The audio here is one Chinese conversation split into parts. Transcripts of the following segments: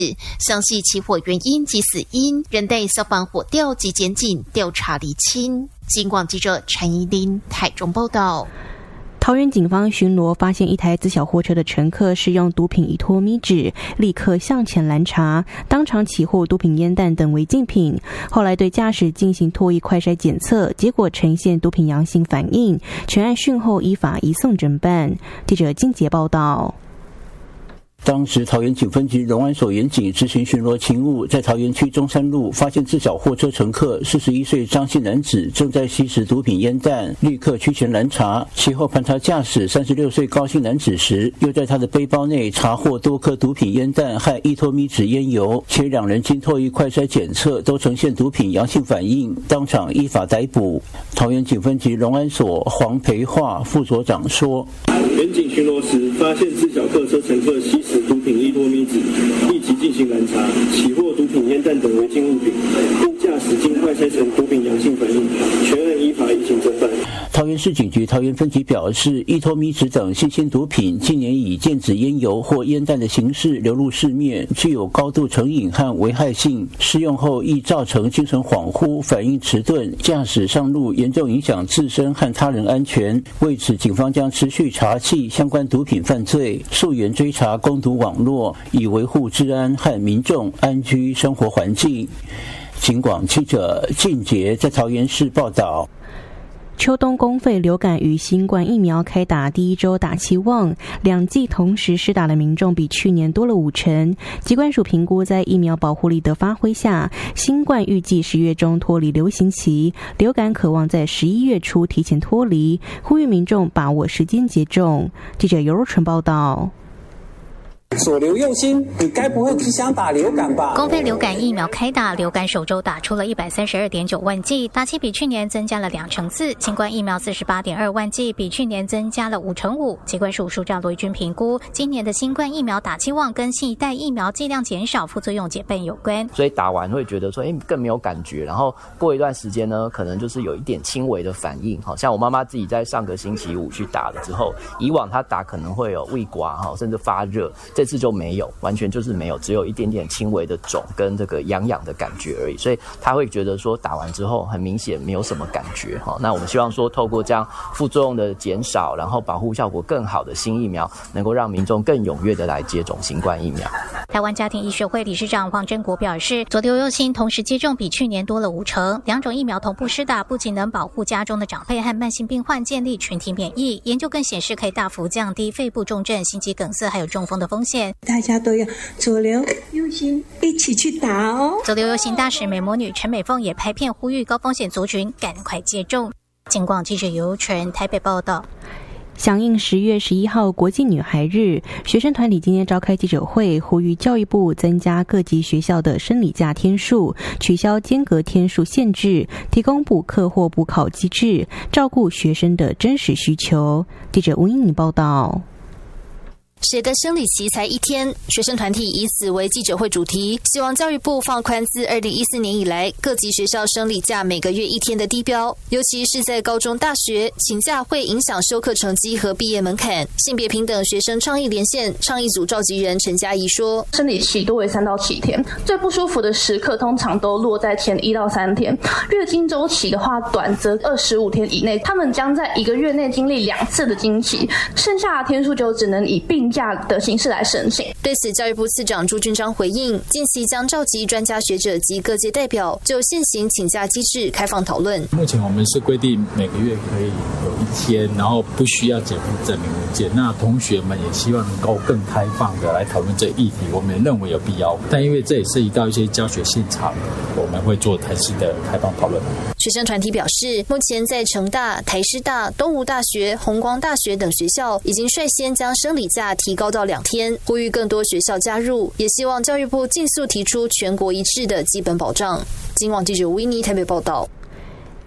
详细起火原因及死因仍待消防火调及检警调查厘清。警广记者陈怡琳台中报道。 桃园警方巡逻发现一台自小货车的乘客使用毒品依托咪纸，立刻向前拦查，当场起获毒品烟弹等违禁品。后来对驾驶进行唾液快筛检测，结果呈现毒品阳性反应，全案讯后依法移送侦办。记者金杰报道。 当时桃园警分局荣安所员警执行巡逻勤务，在桃园区中山路发现自小货车乘客41岁张姓男子正在吸食毒品烟弹，立刻驱前拦查。其后盘查驾驶36岁高姓男子时，又在他的背包内查获多颗毒品烟弹和依托咪纸烟油，且两人经唾液快筛检测都呈现毒品阳性反应，当场依法逮捕。桃园警分局荣安所黄培化副所长说： 员警巡逻时发现自小客车乘客吸食毒品依托咪纸，立即进行拦查，起获毒品烟弹等违禁物品，并驾驶经快筛成毒品阳性反应，全案依法移行侦办。 桃园市警局桃园分局表示，依托咪纸等新兴毒品近年以电子烟油或烟弹的形式流入市面，具有高度成瘾和危害性，施用后易造成精神恍惚、反应迟钝、驾驶上路严重影响自身和他人安全。为此，警方将持续查缉相关毒品犯罪，溯源追查供毒网络，以维护治安和民众安居生活环境。警广记者靳杰在桃园市报道。 秋冬公费流感与新冠疫苗开打第一周打期望，两剂同时施打的民众比去年多了50%。疾管署评估，在疫苗保护力的发挥下，新冠预计10月中脱离流行期，流感可望在11月初提前脱离，呼吁民众把握时间接种。记者尤若纯报道。 左流右心，你该不会只想打流感吧？ 公费流感疫苗开打，流感首周打出了132.9万剂，打期比去年增加了2%；新冠疫苗48.2万剂，比去年增加了5%。疾管署署长罗一军评估，今年的新冠疫苗打期望跟新一代疫苗剂量减少、副作用减半有关。 所以打完会觉得说，更没有感觉，然后过一段时间呢，可能就是有一点轻微的反应。好像我妈妈自己在上个星期五去打了之后，以往她打可能会有胃刮，甚至发热。这次就没有，完全就是没有，只有一点点轻微的肿跟这个痒痒的感觉而已，所以他会觉得说打完之后很明显没有什么感觉。那我们希望说透过这样副作用的减少，然后保护效果更好的新疫苗，能够让民众更踊跃的来接种新冠疫苗。 台湾家庭医学会理事长黄真国表示，左流右心同时接种比去年多了50%，两种疫苗同步施打，不仅能保护家中的长辈和慢性病患建立群体免疫，研究更显示可以大幅降低肺部重症、心肌梗塞还有中风的风险。 大家都要左流右心一起去打哦。 左流右心大使美魔女陈美凤也拍片呼吁高风险族群赶快接种。警广记者尤纯台北报道。 响应10月11号国际女孩日，学生团体今天召开记者会，呼吁教育部增加各级学校的生理假天数，取消间隔天数限制，提供补课或补考机制，照顾学生的真实需求。记者吴英妮报道。 谁的生理期才1天？学生团体以此为记者会主题，希望教育部放宽自2014年以来各级学校生理假每个月1天的低标，尤其是在高中大学，请假会影响修课成绩和毕业门槛。性别平等学生倡议连线倡议组召集人陈嘉怡说， 生理期多为3到7天，最不舒服的时刻通常都落在前1到3天，月经周期的话短则25天以内，他们将在1个月内经历2次的经期，剩下的天数就只能以病假的形式来申请。 对此，教育部次长朱俊章回应，近期将召集专家学者及各界代表，就现行请假机制开放讨论。 目前我们是规定每个月可以有1天，然后不需要减负证明文件。那同学们也希望能够更开放的来讨论这议题，我们也认为有必要。但因为这也涉及到一些教学现场，我们会做台式的开放讨论。 学生团体表示，目前在成大、台师大、东吴大学、弘光大学等学校已经率先将生理假提高到2天，呼吁更多学校加入，也希望教育部尽速提出全国一致的基本保障。今晚记者吴依妮台北报道。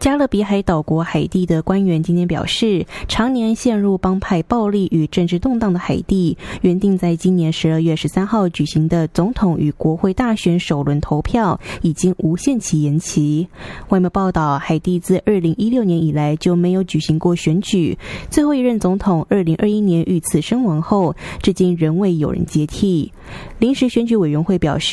加勒比海岛国海地的官员今天表示，常年陷入帮派暴力与政治动荡的海地，原定在今年12月13号举行的总统与国会大选首轮投票已经无限期延期。外媒报道，海地自2016年以来就没有举行过选举，最后一任总统2021年遇刺身亡后，至今仍未有人接替。临时选举委员会表示，